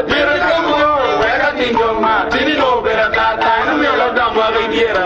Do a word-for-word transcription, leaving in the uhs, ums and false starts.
Mira como juega tingo más, si no pero está tan no me lo damos a vivir.